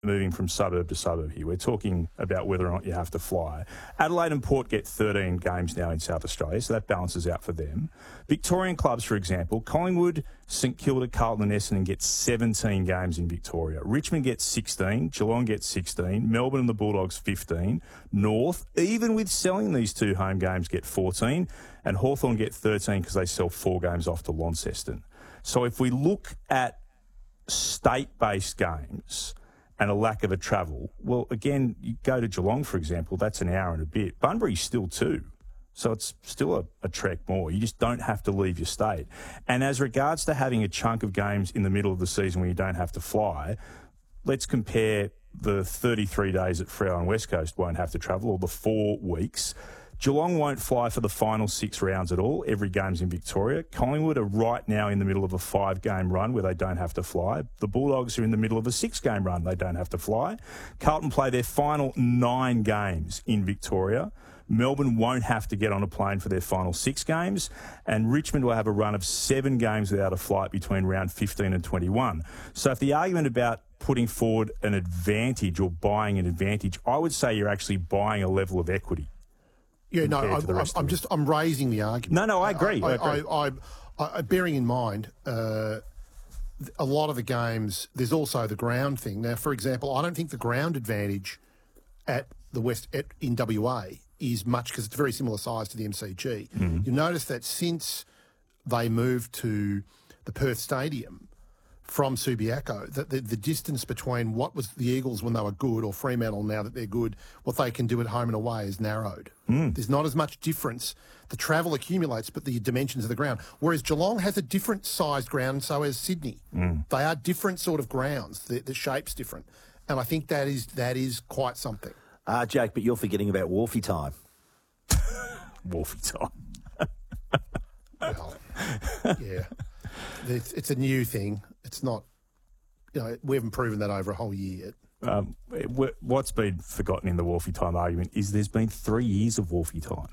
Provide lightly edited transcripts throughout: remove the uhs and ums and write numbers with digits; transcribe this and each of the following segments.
moving from suburb to suburb here. We're talking about whether or not you have to fly. Adelaide and Port get 13 games now in South Australia, so that balances out for them. Victorian clubs, for example, Collingwood, St Kilda, Carlton and Essendon get 17 games in Victoria. Richmond gets 16, Geelong gets 16, Melbourne and the Bulldogs 15, North, even with selling these two home games, get 14, and Hawthorn get 13 because they sell 4 games off to Launceston. So if we look at state-based games and a lack of a travel, well, again, you go to Geelong, for example, that's an hour and a bit. Bunbury's still 2, so it's still a trek more. You just don't have to leave your state. And as regards to having a chunk of games in the middle of the season where you don't have to fly, let's compare the 33 days that Freo and West Coast won't have to travel, or the 4 weeks. Geelong won't fly for the final 6 rounds at all. Every game's in Victoria. Collingwood are right now in the middle of a 5-game run where they don't have to fly. The Bulldogs are in the middle of a 6-game run. They don't have to fly. Carlton play their final 9 games in Victoria. Melbourne won't have to get on a plane for their final 6 games. And Richmond will have a run of 7 games without a flight between round 15 and 21. So if the argument about putting forward an advantage or buying an advantage, I would say you're actually buying a level of equity. Yeah, no, I'm raising the argument. No, I agree. Bearing in mind, a lot of the games, there's also the ground thing. Now, for example, I don't think the ground advantage at the in WA is much because it's very similar size to the MCG. Mm-hmm. You notice that since they moved to the Perth Stadium from Subiaco, that the distance between what was the Eagles when they were good or Fremantle now that they're good, what they can do at home and away is narrowed. There's not as much difference. The travel accumulates, but the dimensions of the ground. Whereas Geelong has a different sized ground, and so has Sydney. They are different sort of grounds. The shape's different. And I think that is quite something. Jake, but you're forgetting about Wharfie time. Wharfie time. Well, yeah. It's a new thing. It's not, we haven't proven that over a whole year yet. What's been forgotten in the Wharfie time argument is there's been 3 years of Wharfie time.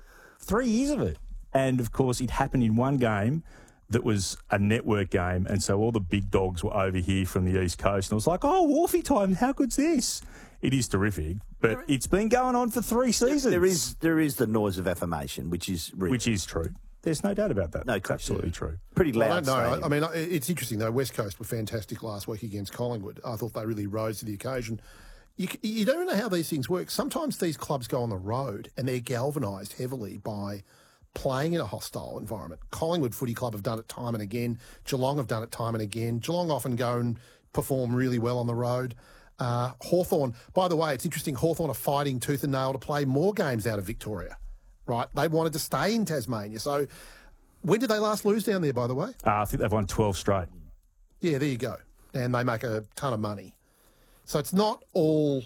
3 years of it. And, of course, it happened in one game that was a network game, and so all the big dogs were over here from the East Coast, and it was like, oh, Wharfie time, how good's this? It is terrific, but it's been going on for 3 seasons. There is the noise of affirmation, which is real. Which is true. There's no doubt about that. No, it's absolutely true. Pretty loud. I mean, it's interesting, though. West Coast were fantastic last week against Collingwood. I thought they really rose to the occasion. You don't know how these things work. Sometimes these clubs go on the road and they're galvanised heavily by playing in a hostile environment. Collingwood Footy Club have done it time and again. Geelong have done it time and again. Geelong often go and perform really well on the road. Hawthorn, by the way, it's interesting, Hawthorn are fighting tooth and nail to play more games out of Victoria. Right, they wanted to stay in Tasmania. So when did they last lose down there, by the way? I think they've won 12 straight. Yeah, there you go. And they make a ton of money. So it's not all...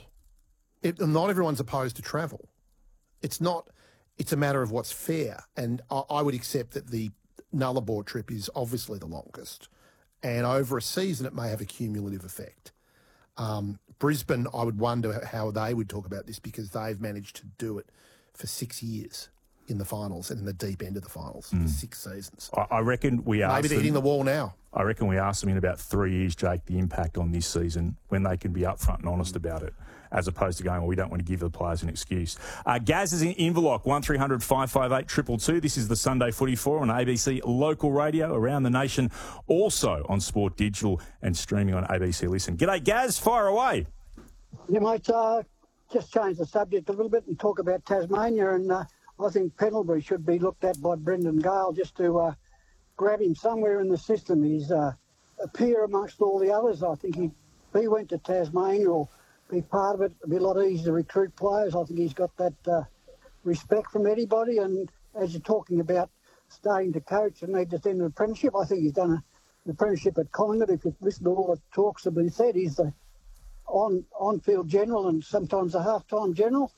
not everyone's opposed to travel. It's a matter of what's fair. And I would accept that the Nullarbor trip is obviously the longest. And over a season, it may have a cumulative effect. Brisbane, I would wonder how they would talk about this because they've managed to do it for 6 years in the finals and in the deep end of the finals for 6 seasons. I reckon we asked Maybe they're hitting the wall now. I reckon we asked them in about 3 years, Jake, the impact on this season when they can be upfront and honest about it, as opposed to going, well, we don't want to give the players an excuse. Gaz is in Inverloch, 1300 558 222. This is the Sunday Footy Forum on ABC Local Radio around the nation, also on Sport Digital and streaming on ABC Listen. G'day, Gaz. Fire away. Yeah, mate. Just change the subject a little bit and talk about Tasmania, and I think Pendlebury should be looked at by Brendan Gale just to grab him somewhere in the system. He's a peer amongst all the others. I think if he went to Tasmania or be part of it, it'd be a lot easier to recruit players. I think he's got that respect from anybody, and as you're talking about starting to coach and need to send an apprenticeship, I think he's done an apprenticeship at Collingwood. If you listen to all the talks that have been said, he's the on-field general and sometimes a half-time general.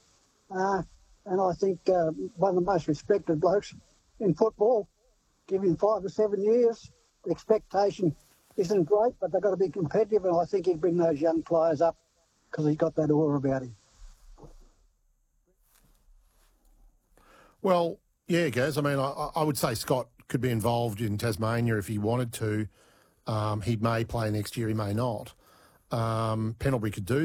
And I think one of the most respected blokes in football. Give him 5 or 7 years. The expectation isn't great, but they've got to be competitive, and I think he'd bring those young players up because he's got that aura about him. Well, yeah, Gaz. I mean, I would say Scott could be involved in Tasmania if he wanted to. He may play next year, he may not. Pendlebury could do